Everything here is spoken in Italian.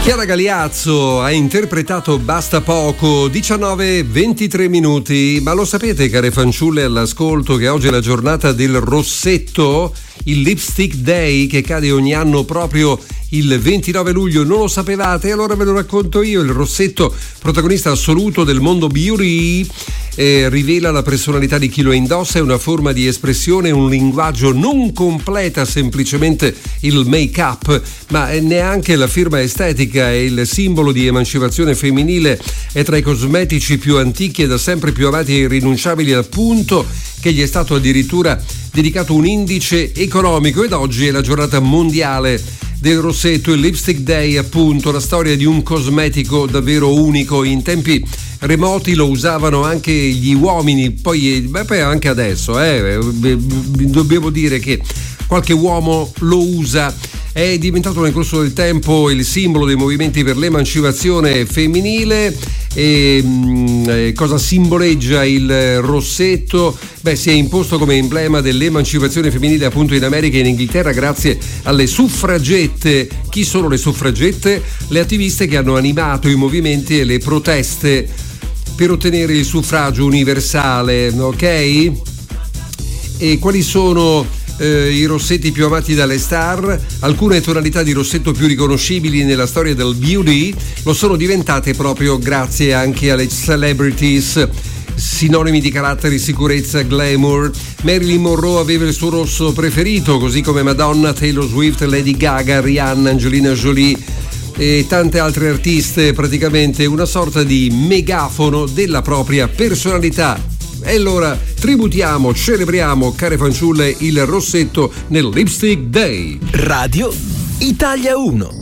Chiara Galeazzo ha interpretato Basta Poco, 19-23 minuti. Ma lo sapete, care fanciulle all'ascolto, che oggi è la giornata del rossetto, il Lipstick Day, che cade ogni anno proprio il 29 luglio. Non lo sapevate? Allora ve lo racconto io. Il rossetto, protagonista assoluto del mondo beauty, rivela la personalità di chi lo indossa. È una forma di espressione, un linguaggio, non completa semplicemente il make-up, ma neanche la firma estetica. È il simbolo di emancipazione femminile, è tra i cosmetici più antichi e da sempre più amati e irrinunciabili, al punto che gli è stato addirittura dedicato un indice economico. Ed oggi è la giornata mondiale del rossetto, il Lipstick Day, appunto, la storia di un cosmetico davvero unico. In tempi remoti lo usavano anche gli uomini, poi anche adesso, dobbiamo dire che qualche uomo lo usa. È diventato nel corso del tempo il simbolo dei movimenti per l'emancipazione femminile. E cosa simboleggia il rossetto? Si è imposto come emblema dell'emancipazione femminile appunto in America e in Inghilterra grazie alle suffragette. Chi sono le suffragette? Le attiviste che hanno animato i movimenti e le proteste per ottenere il suffragio universale, ok? E quali sono i rossetti più amati dalle star? Alcune tonalità di rossetto più riconoscibili nella storia del beauty lo sono diventate proprio grazie anche alle celebrities, sinonimi di carattere, sicurezza, glamour. Marilyn Monroe aveva il suo rosso preferito, così come Madonna, Taylor Swift, Lady Gaga, Rihanna, Angelina Jolie e tante altre artiste. Praticamente una sorta di megafono della propria personalità. E allora tributiamo, celebriamo, care fanciulle, il rossetto nel Lipstick Day. Radio Italia 1.